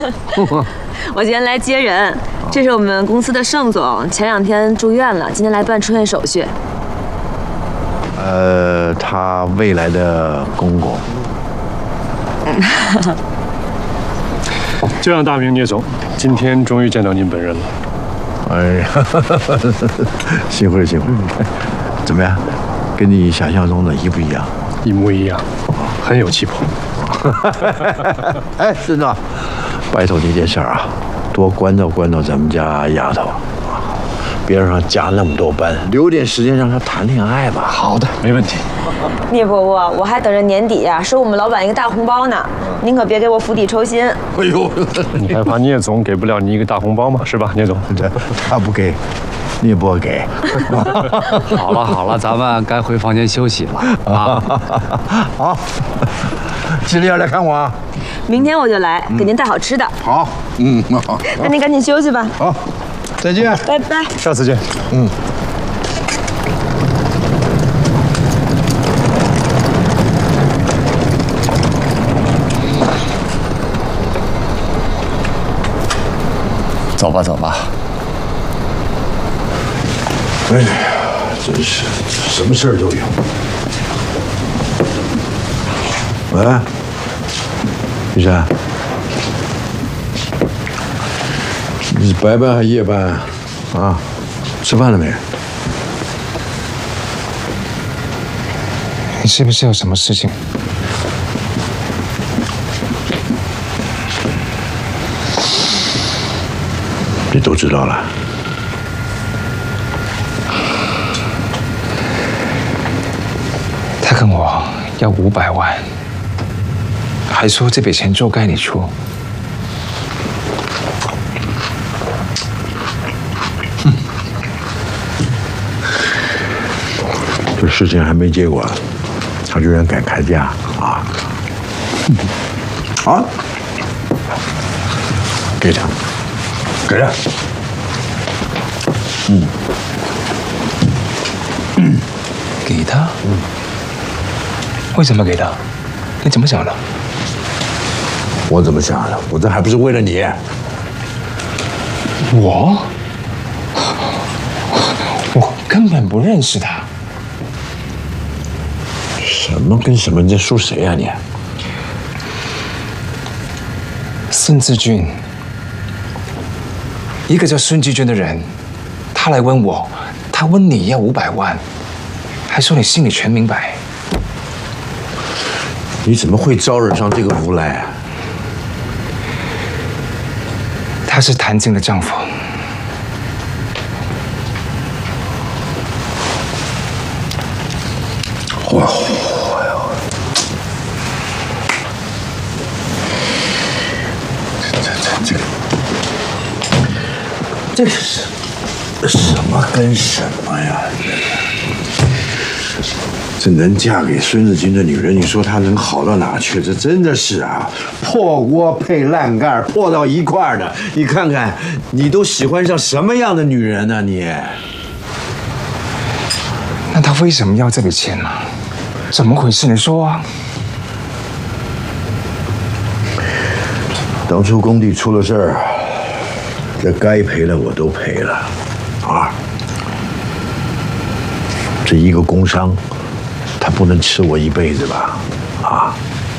我今天来接人，这是我们公司的盛总，前2天住院了，今天来办出院手续。 他未来的公公。 这样，大明聂总，今天终于见到您本人了。 哎呀，幸会幸会。怎么样？跟你想象中的一不一样？ 一模一样，很有气魄。 哎，孙总，拜托你一件事啊，多关照关照咱们家丫头，别让她加那么多班，留点时间让她谈恋爱吧。 好的，没问题。 聂伯伯，我还等着年底呀，收我们老板一个大红包呢，您可别给我釜底抽薪。 哎呦， 你还怕聂总给不了你一个大红包吗？是吧，聂总？ 他不给，聂伯给。 好了好了，咱们该回房间休息了啊。 好，记得要来看我啊。 明天我就来，给您带好吃的。 好，好。 那您赶紧休息吧。 好，再见。 拜拜。 下次见。 走吧走吧。 哎呀，真是什么事儿都有。喂，玉山，你是白班还是夜班啊？啊，吃饭了没？ 你是不是有什么事情？ 你都知道了。 他跟我要500万，还说这笔钱就该你出。 这事情还没结果，他居然敢开价啊！啊！给他，给他。 给他？为什么给他？你怎么想的？ 我怎么想的？我这还不是为了你？ 我根本不认识他。 什么跟什么？你在说谁呀你？ 孙志军，一个叫孙志军的人，他来问我，他问你要500万，还说你心里全明白。 你怎么会招惹上这个无赖啊？ 她是谭静的丈夫。 这是什么跟什么呀？这能嫁给孙志军的女人，你说她能好到哪去？这真的是啊，破锅配烂盖，破到一块儿的。你看看，你都喜欢上什么样的女人呢？你？ 那他为什么要这笔钱呢？怎么回事？你说啊。 当初工地出了事儿，这该赔的我都赔了，啊！这一个工伤，他不能吃我一辈子吧？啊！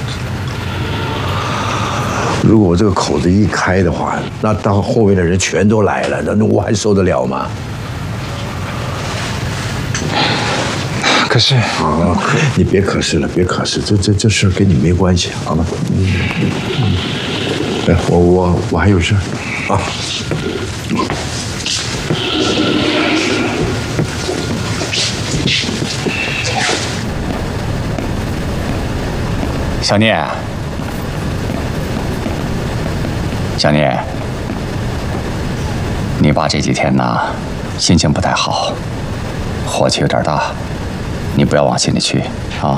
如果我这个口子一开的话，那到后面的人全都来了，那我还受得了吗？ 可是啊，你别可是了，别可是，这事儿跟你没关系，好吗？哎，我还有事啊。 小聂，小聂，你爸这几天呢，心情不太好，火气有点大，你不要往心里去啊。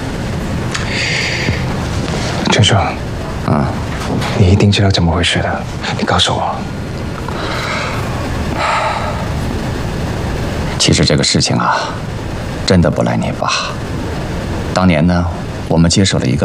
陈叔，你一定知道怎么回事的，你告诉我。 其实这个事情啊，真的不赖你爸。当年呢，我们接手了一个